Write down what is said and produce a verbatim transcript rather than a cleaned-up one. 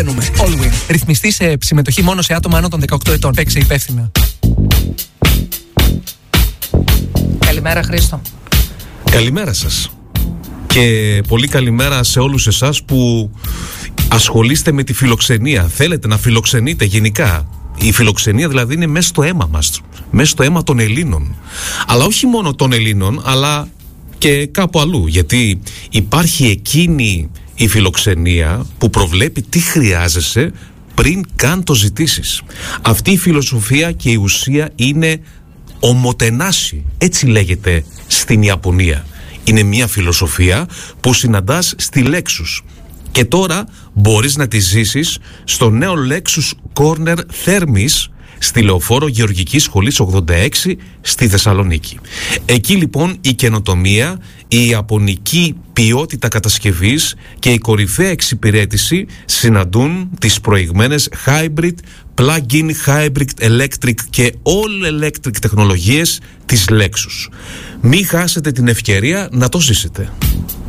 Μπαίνουμε. Allwin. Ρυθμιστή σε συμμετοχή μόνο σε άτομα άνω των δεκαοκτώ ετών. Παίξε υπεύθυνα. Καλημέρα, Χρήστο. Καλημέρα σας. Και πολύ καλημέρα σε όλους εσάς που ασχολείστε με τη φιλοξενία. Θέλετε να φιλοξενείτε γενικά. Η φιλοξενία δηλαδή είναι μέσα στο αίμα μας, μέσα στο αίμα των Ελλήνων. Αλλά όχι μόνο των Ελλήνων, αλλά και κάπου αλλού. Γιατί υπάρχει εκείνη η φιλοξενία που προβλέπει τι χρειάζεσαι πριν καν το ζητήσεις. Αυτή η φιλοσοφία και η ουσία είναι ομοτενάση, έτσι λέγεται στην Ιαπωνία. Είναι μια φιλοσοφία που συναντάς στη Lexus. Και τώρα μπορείς να τη ζήσεις στο νέο Lexus Corner Thermis στη Λεωφόρο Γεωργικής Σχολής ογδόντα έξι στη Θεσσαλονίκη. Εκεί λοιπόν η καινοτομία, η ιαπωνική ποιότητα κατασκευής και η κορυφαία εξυπηρέτηση συναντούν τις προηγμένες hybrid, plug-in hybrid electric και all electric τεχνολογίες της Lexus. Μην χάσετε την ευκαιρία να το ζήσετε.